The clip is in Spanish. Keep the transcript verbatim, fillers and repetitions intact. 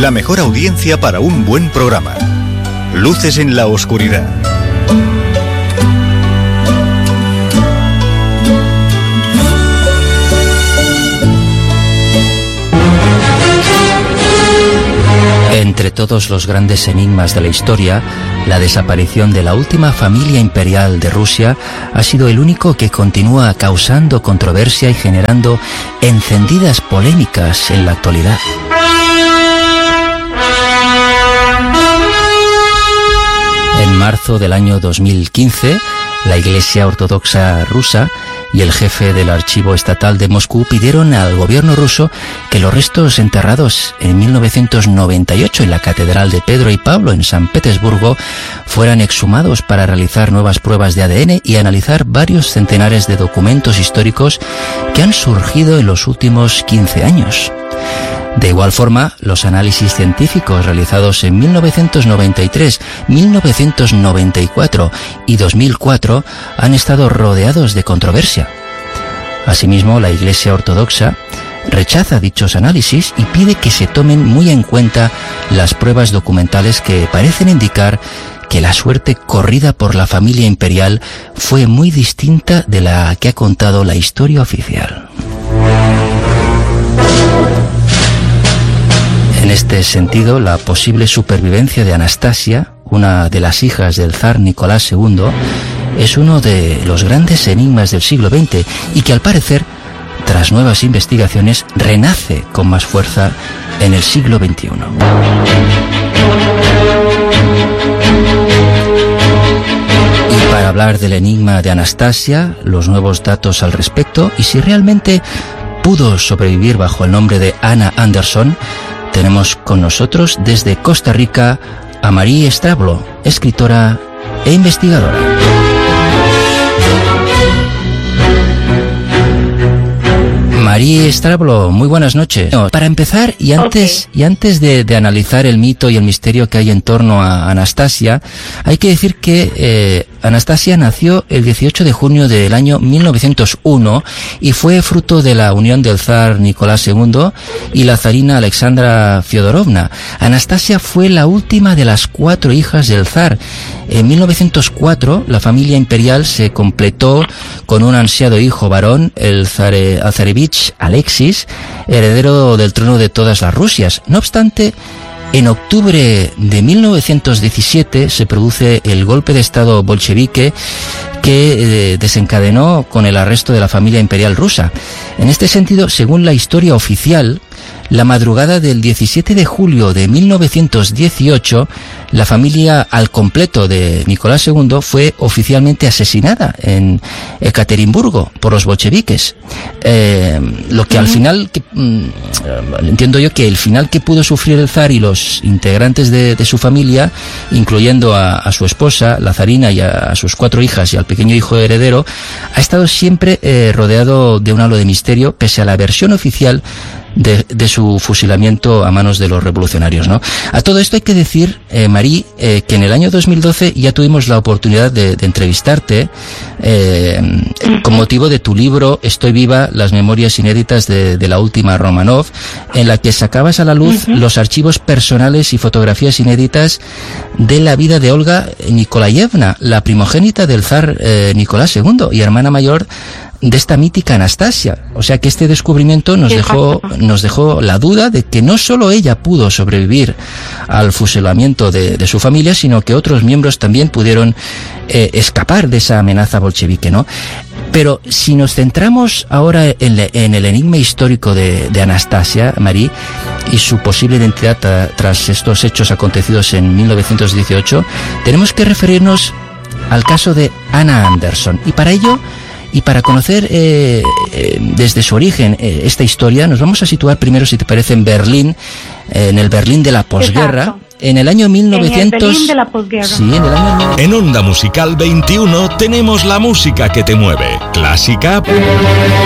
La mejor audiencia para un buen programa. Luces en la oscuridad. Entre todos los grandes enigmas de la historia, la desaparición de la última familia imperial de Rusia ha sido el único que continúa causando controversia y generando encendidas polémicas en la actualidad. En marzo del año dos mil quince, la Iglesia Ortodoxa rusa y el jefe del Archivo Estatal de Moscú pidieron al gobierno ruso que los restos enterrados en mil novecientos noventa y ocho en la Catedral de Pedro y Pablo en San Petersburgo fueran exhumados para realizar nuevas pruebas de A D N y analizar varios centenares de documentos históricos que han surgido en los últimos quince años. De igual forma, los análisis científicos realizados en mil novecientos noventa y tres, mil novecientos noventa y cuatro y dos mil cuatro han estado rodeados de controversia. Asimismo, la Iglesia Ortodoxa rechaza dichos análisis y pide que se tomen muy en cuenta las pruebas documentales que parecen indicar que la suerte corrida por la familia imperial fue muy distinta de la que ha contado la historia oficial. En este sentido, la posible supervivencia de Anastasia, una de las hijas del zar Nicolás segundo, es uno de los grandes enigmas del siglo veinte y que al parecer, tras nuevas investigaciones, renace con más fuerza en el siglo veintiuno. Y para hablar del enigma de Anastasia, los nuevos datos al respecto y si realmente pudo sobrevivir bajo el nombre de Anna Anderson, tenemos con nosotros desde Costa Rica a Marie Strablo, escritora e investigadora. Marie Strablo, muy buenas noches. Para empezar, y antes, okay. y antes de, de analizar el mito y el misterio que hay en torno a Anastasia, hay que decir que eh, Anastasia nació el dieciocho de junio del año mil novecientos uno y fue fruto de la unión del zar Nicolás segundo y la zarina Alexandra Fyodorovna. Anastasia fue la última de las cuatro hijas del zar. En mil novecientos cuatro, la familia imperial se completó con un ansiado hijo varón, el zare, zarevich Alexis, heredero del trono de todas las Rusias. No obstante, en octubre de mil novecientos diecisiete se produce el golpe de estado bolchevique que eh, desencadenó con el arresto de la familia imperial rusa. En este sentido, según la historia oficial, la madrugada del diecisiete de julio de mil novecientos dieciocho, la familia al completo de Nicolás segundo fue oficialmente asesinada en Ekaterimburgo por los bolcheviques. Eh, lo que al final, que, mm, entiendo yo que el final que pudo sufrir el zar y los integrantes de, de su familia, incluyendo a, a su esposa, la zarina, y a, a sus cuatro hijas y al pequeño hijo heredero, ha estado siempre eh, rodeado de un halo de misterio, pese a la versión oficial De, de su fusilamiento a manos de los revolucionarios, ¿no? A todo esto hay que decir, eh, Marie, eh, que en el año dos mil doce ya tuvimos la oportunidad de, de entrevistarte eh, uh-huh. con motivo de tu libro Estoy viva, las memorias inéditas de, de la última Romanov, en la que sacabas a la luz uh-huh. los archivos personales y fotografías inéditas de la vida de Olga Nikolayevna, la primogénita del zar eh, Nicolás segundo y hermana mayor de esta mítica Anastasia. O sea que este descubrimiento nos dejó, nos dejó la duda de que no solo ella pudo sobrevivir al fusilamiento de, de su familia, sino que otros miembros también pudieron eh, escapar de esa amenaza bolchevique, ¿no? Pero si nos centramos ahora en, le, en el enigma histórico de, de Anastasia, Marie, y su posible identidad tra, tras estos hechos acontecidos en mil novecientos dieciocho, tenemos que referirnos al caso de Anna Anderson. Y para ello, Y para conocer eh, eh, desde su origen eh, esta historia, nos vamos a situar primero, si te parece, en Berlín, eh, en el Berlín de la posguerra. Exacto. En el año mil novecientos... En el Berlín de la posguerra. Sí, en el año... En Onda Musical veintiuno tenemos la música que te mueve. Clásica...